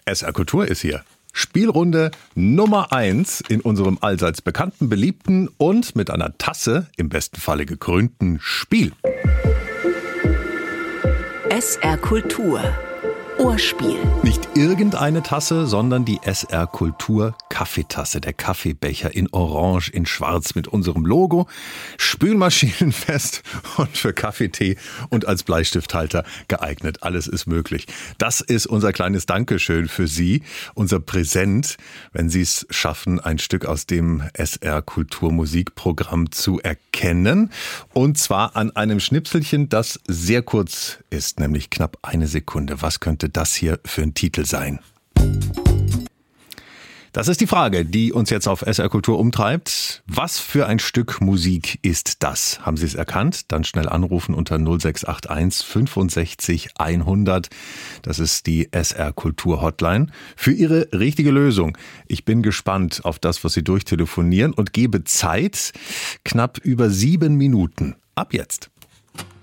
SR Kultur ist hier. Spielrunde Nummer 1 in unserem allseits bekannten, beliebten und mit einer Tasse, im besten Falle gekrönten Spiel. SR Kultur. Ohrspiel. Nicht irgendeine Tasse, sondern die SR Kultur Kaffeetasse. Der Kaffeebecher in Orange, in Schwarz mit unserem Logo. Spülmaschinenfest und für Kaffeetee und als Bleistifthalter geeignet. Alles ist möglich. Das ist unser kleines Dankeschön für Sie, unser Präsent, wenn Sie es schaffen, ein Stück aus dem SR Kultur Musikprogramm zu erkennen. Und zwar an einem Schnipselchen, das sehr kurz ist, nämlich knapp eine Sekunde. Was könnte das hier für ein Titel sein? Das ist die Frage, die uns jetzt auf SR Kultur umtreibt. Was für ein Stück Musik ist das? Haben Sie es erkannt? Dann schnell anrufen unter 0681 65 100. Das ist die SR Kultur Hotline für Ihre richtige Lösung. Ich bin gespannt auf das, was Sie durchtelefonieren und gebe Zeit knapp über 7 Minuten. Ab jetzt.